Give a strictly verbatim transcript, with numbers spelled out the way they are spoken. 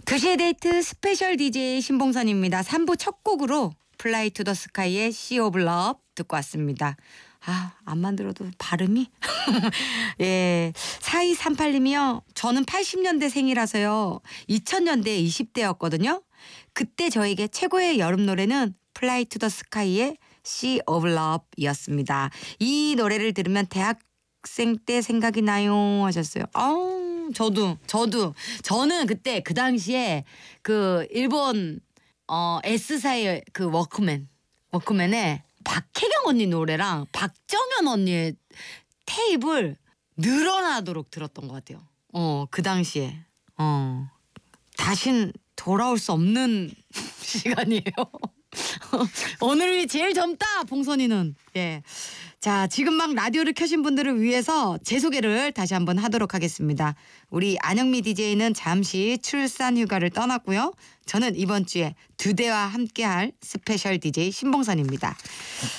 두 시의 데이트 스페셜 디제이 신봉선입니다. 삼 부 첫 곡으로 플라이 투 더 스카이의 Sea of Love 듣고 왔습니다. 아, 안만 들어도 발음이? 예. 사이삼팔님이요. 저는 팔십 년대생이라서요. 이천 년대 이십 대였거든요. 그때 저에게 최고의 여름 노래는 플라이 투 더 스카이의 Sea of Love 이었습니다. 이 노래를 들으면 대학생 때 생각이 나요 하셨어요. 아우, 저도 저도 저는 그때 그 당시에 그 일본 어 S사의 그 워크맨 워크맨에 박혜경 언니 노래랑 박정현 언니의 테이프를 늘어나도록 들었던 것 같아요. 어, 그 당시에. 어. 다신 돌아올 수 없는 시간이에요. 오늘이 제일 젊다, 봉선이는. 예. 자, 지금 막 라디오를 켜신 분들을 위해서 제 소개를 다시 한번 하도록 하겠습니다. 우리 안영미 디제이는 잠시 출산 휴가를 떠났고요. 저는 이번 주에 두 대와 함께할 스페셜 디제이 신봉선입니다.